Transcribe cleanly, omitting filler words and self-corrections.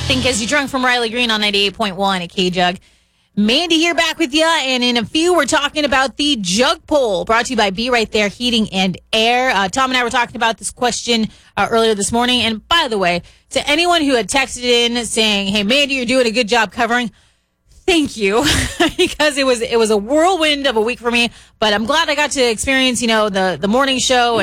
Think As You Drunk from Riley Green on 98.1 at K-Jug. Mandy here back with you, and in a few we're talking about the Jug Poll, brought to you by Be Right There Heating and Air. Tom and I were talking about this question earlier this morning, and by the way, to anyone who had texted in saying, hey, Mandy, you're doing a good job covering, thank you, because it was a whirlwind of a week for me, but I'm glad I got to experience, the morning show